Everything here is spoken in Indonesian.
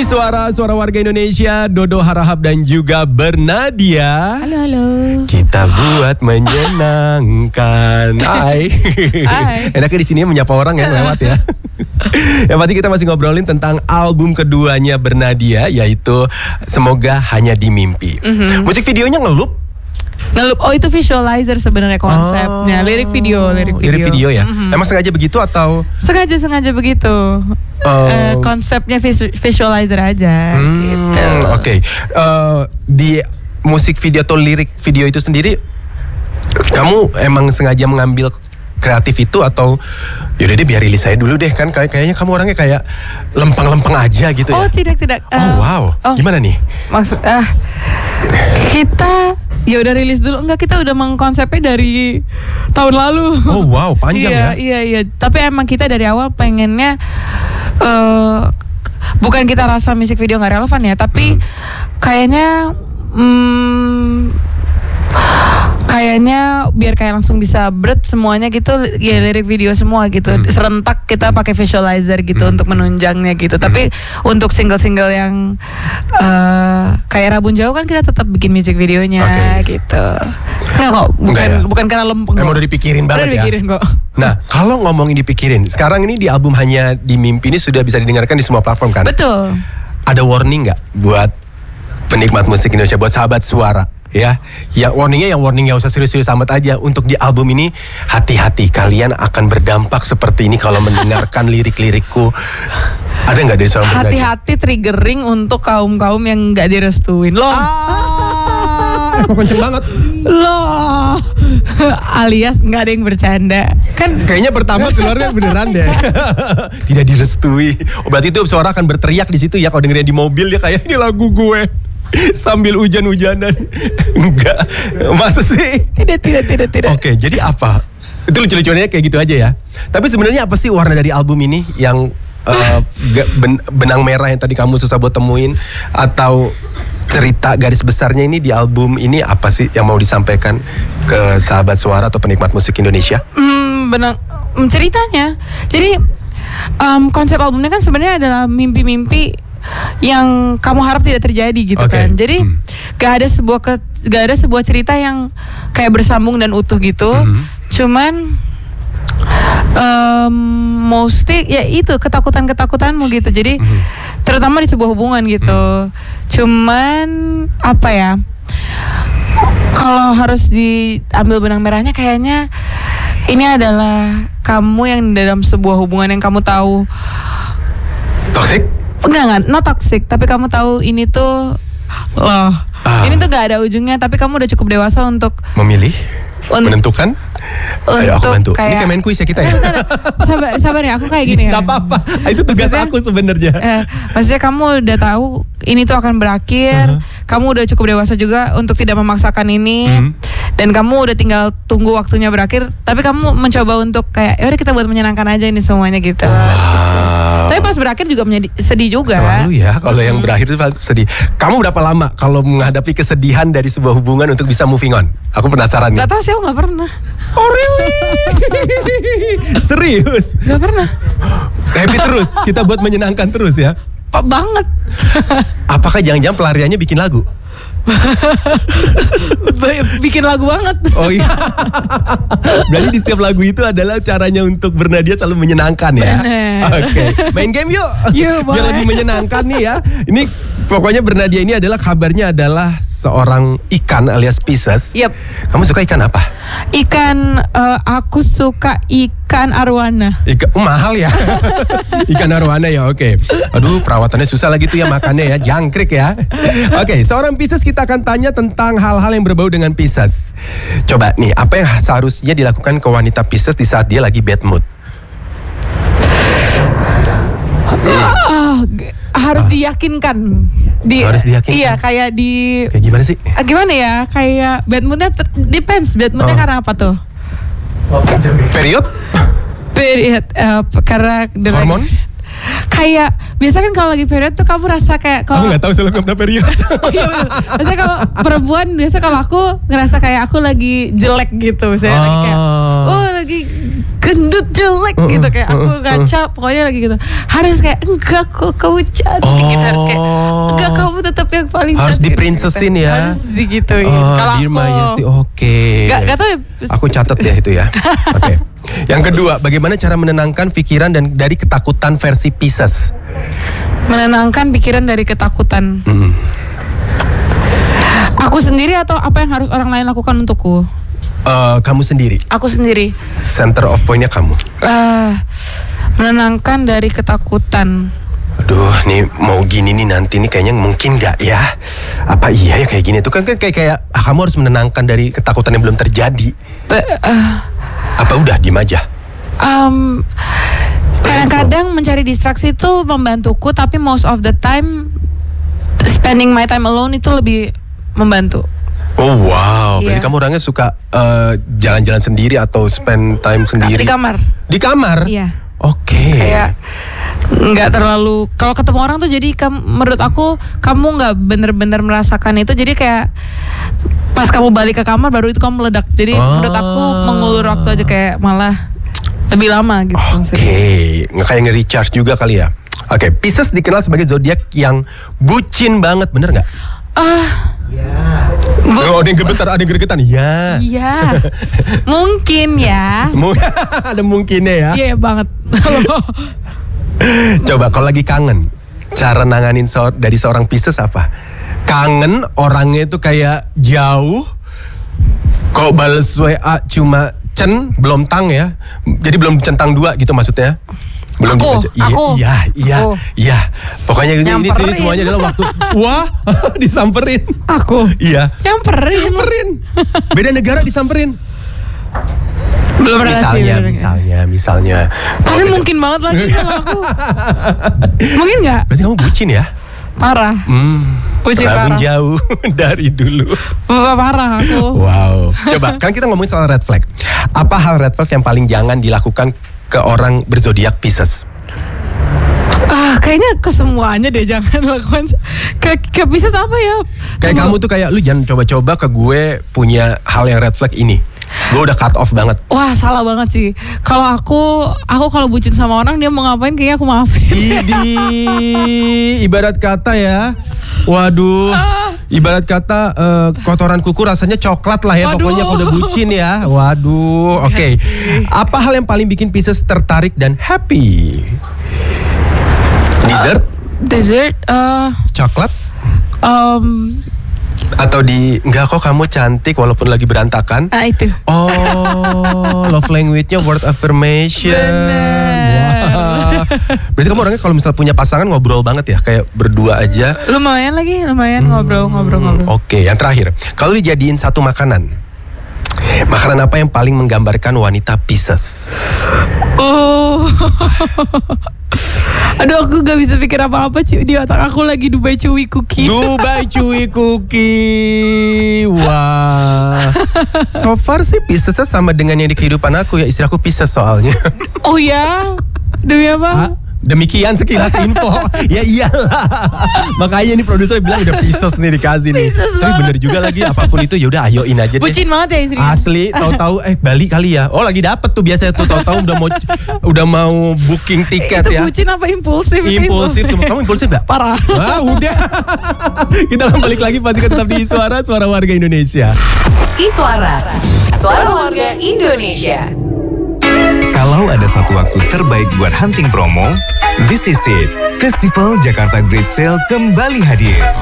Suara warga Indonesia, Dodo Harahap dan juga Bernadia. Halo. Kita buat menyenangkan. Hai. Enaknya di sini menyapa orang yang lewat ya. Yang pasti kita masih ngobrolin tentang album keduanya Bernadia, yaitu Semoga Hanya di Mimpi. Musik videonya ngelup. Oh, itu visualizer sebenarnya konsepnya. Lirik video ya. Emang sengaja begitu atau? Sengaja begitu. Konsepnya visualizer aja gitu. Oke. Di musik video atau lirik video itu sendiri, kamu emang sengaja mengambil kreatif itu atau yaudah deh biar rilis saya dulu deh, kan kayaknya kamu orangnya kayak lempeng-lempeng aja gitu ya? Oh tidak. Wow. Gimana nih? Kita ya udah rilis dulu. Enggak, kita udah mengkonsepnya dari tahun lalu. Oh wow, panjang ya? Iya. Tapi emang kita dari awal pengennya bukan kita rasa musik video nggak relevan ya, tapi kayaknya biar kayak langsung bisa semuanya gitu ya, lirik video semua gitu, serentak kita pakai visualizer gitu untuk menunjangnya gitu. Tapi untuk single-single yang kayak Rabun Jauh kan kita tetap bikin music videonya gitu. Nggak kok, bukan karena lempeng. Emang udah dipikirin banget ya? Dipikirin kok. Nah, kalau ngomongin dipikirin, sekarang ini di album Hanya di Mimpi ini sudah bisa didengarkan di semua platform kan? Betul. Ada warning nggak buat penikmat musik Indonesia, buat sahabat suara? Ya warningnya nggak usah serius-serius amat aja. Untuk di album ini, hati-hati, kalian akan berdampak seperti ini kalau mendengarkan lirik-lirikku. Ada nggak dari seorang Bernadia? Hati-hati triggering untuk kaum-kaum yang nggak direstuin loh. Kok kenceng banget loh. Alias nggak ada yang bercanda kan? Kayaknya pertama keluarnya beneran deh. Tidak direstui. Berarti itu suara akan berteriak di situ ya, kalau dengerin di mobil ya, kayak ini lagu gue sambil hujan-hujanan. Enggak, masa sih? Tidak. Oke, jadi apa? Itu lucu-lucunya kayak gitu aja ya. Tapi sebenarnya apa sih warna dari album ini yang benang merah yang tadi kamu susah buat temuin, atau cerita garis besarnya ini di album ini apa sih yang mau disampaikan ke sahabat suara atau penikmat musik Indonesia? Ceritanya. Jadi konsep albumnya kan sebenarnya adalah mimpi-mimpi yang kamu harap tidak terjadi gitu kan. Jadi gak ada sebuah cerita yang kayak bersambung dan utuh gitu. Cuman mostly ya itu ketakutanmu gitu. Jadi terutama di sebuah hubungan gitu. Cuman apa ya, kalau harus diambil benang merahnya, kayaknya ini adalah kamu yang dalam sebuah hubungan yang kamu tahu toxic. Enggak, not toxic, tapi kamu tahu ini tuh loh. Ini tuh gak ada ujungnya, tapi kamu udah cukup dewasa untuk memilih, menentukan. Ayo aku bantu. Ini kayak main kuis ya kita ya. Sabar ya, aku kayak gini ya. Gak apa-apa. Itu tugas aku sebenarnya. Maksudnya kamu udah tahu ini tuh akan berakhir. Kamu udah cukup dewasa juga untuk tidak memaksakan ini. Dan kamu udah tinggal tunggu waktunya berakhir. Tapi kamu mencoba untuk kayak yaudah kita buat menyenangkan aja ini semuanya gitu. Tapi pas berakhir juga sedih juga. Selalu ya, kalau yang berakhir itu sedih. Kamu berapa lama kalau menghadapi kesedihan dari sebuah hubungan untuk bisa moving on? Aku penasaran nih. Gak tau sih, aku gak pernah. Oh really? Serius? Gak pernah. Happy terus, kita buat menyenangkan terus ya. Banget. Apakah jangan-jangan pelariannya bikin lagu? Bikin lagu banget. Oh iya. Berarti di setiap lagu itu adalah caranya untuk Bernadia selalu menyenangkan ya. Oke. Main game yuk. Biar lebih menyenangkan nih ya. Ini pokoknya Bernadia ini adalah kabarnya adalah seorang ikan alias Pisces. Yep. Kamu suka ikan apa? Aku suka ikan arwana. Mahal ya. Ikan arwana ya, oke. Aduh, perawatannya susah lagi tuh ya makannya ya, jangkrik ya. Oke, seorang Pisces kita akan tanya tentang hal-hal yang berbau dengan Pisces. Coba nih, apa yang seharusnya dilakukan ke wanita Pisces di saat dia lagi bad mood? Harus diyakinkan. Harus diyakinkan? Iya, kayak kayak gimana sih? Gimana ya, kayak bad moodnya depends. Bad moodnya karena apa tuh? Period? Karena hormon? Kayak biasa kan kalau lagi period tuh kamu rasa kayak aku nggak tahu selengkapnya period. Oh iya benar. Biasanya kalau perempuan, kalau aku ngerasa kayak aku lagi jelek gitu. Misalnya lagi kayak lagi gendut jelek gitu, kayak aku ngaca pokoknya lagi gitu, harus kayak enggak kok kamu cantik gitu, harus kayak enggak kamu tetap yang paling harus cantik diprinsesin gitu. ya, harus digituin. Kalau Dirma aku Yesti, oke. Gak tahu ya, Aku catat ya itu ya. Oke. Yang kedua, bagaimana cara menenangkan pikiran dan dari ketakutan versi Pisces? menenangkan pikiran dari ketakutan. Aku sendiri atau apa yang harus orang lain lakukan untukku? Kamu sendiri. Aku sendiri. Center of point-nya kamu. Menenangkan dari ketakutan. Aduh, nih mau gini nih nanti nih kayaknya mungkin nggak ya? Apa iya ya kayak gini? Itu kan kayak kamu harus menenangkan dari ketakutan yang belum terjadi. Apa udah diem aja? Kadang-kadang mencari distraksi itu membantuku, tapi most of the time spending my time alone itu lebih membantu. Oh wow, berarti Iya. kamu orangnya suka jalan-jalan sendiri atau spend time sendiri? Di kamar. Di kamar? Iya. Oke. Kayak nggak terlalu, kalau ketemu orang tuh jadi menurut aku kamu nggak bener-bener merasakan itu, jadi kayak pas kamu balik ke kamar baru itu kamu meledak. Jadi menurut aku mengulur waktu aja, kayak malah lebih lama gitu. Oke, kayak nge-recharge juga kali ya. Oke, Pisces dikenal sebagai zodiak yang bucin banget, bener nggak? Oh, ada yang gemetar, ada yang gregetan. Ya. Iya. Mungkin ya. Ada mungkinnya ya. Iya banget. Coba kalau lagi kangen, cara nanganin dari seorang Pisces apa? Kangen orangnya itu kayak jauh. Kok bales WA cuma belum tang ya. Jadi belum centang 2 gitu maksudnya. Belum Aku. Iya. Pokoknya ini sini Nyamperin. semuanya adalah waktu wah disamperin. Aku. Iya. Nyamperin. Beda negara disamperin. Belum pernah sih. Misalnya. Tapi mungkin banget lagi kalau aku. Mungkin nggak? Berarti kamu bucin ya? Parah. Bucin Terlalu parah. jauh dari dulu. Parah aku. Wow. Coba, kan kita ngomongin soal red flag. Apa hal red flag yang paling jangan dilakukan ke orang berzodiak Pisces? Kayaknya ke semuanya deh, jangan lakukan. Ke Pisces apa ya? Kayak kamu tuh kayak lu jangan coba-coba ke gue punya hal yang red flag ini. Gue udah cut off banget. Wah, salah banget sih. Kalau aku kalau bucin sama orang, dia mau ngapain kayaknya aku maafin. Ibarat kata ya. Waduh. Ibarat kata kotoran kuku rasanya coklat lah ya. Waduh. Pokoknya kalau udah bucin ya. Waduh. Oke. Apa hal yang paling bikin Pisces tertarik dan happy? Dessert? Coklat? Atau enggak kok kamu cantik walaupun lagi berantakan? Itu. Oh, love language-nya word affirmation. Bener. Wah. Berarti kamu orangnya kalau misal punya pasangan ngobrol banget ya, kayak berdua aja. Lumayan ngobrol. Oke, yang terakhir, kalau dijadiin satu makanan apa yang paling menggambarkan wanita Pisces? Aduh, aku gak bisa pikir apa-apa, cuy. Di otak aku lagi Dubai Chewy Cookie. Wah. So far sih Pisces sama dengan yang di kehidupan aku ya. Istri aku Pisces soalnya. Oh ya? Demi apa? Demikian sekilas info. Ya iyalah. Makanya nih produser bilang udah Pisces nih dikasih nih. Tapi bener juga lagi, apapun itu ya udah ayoin aja deh. Bucin banget ya istri. Asli, tahu-tahu Bali kali ya. Oh, lagi dapet tuh biasanya tuh, tahu-tahu udah mau booking tiket Itu ya. bucin apa impulsif? Impulsif. Kamu impulsif gak? Parah. Udah. Kita balik lagi, pasti tetap di Suara Warga Indonesia. Suara Warga Indonesia. Kalau ada satu waktu terbaik buat hunting promo, this is it. Festival Jakarta Great Sale kembali hadir.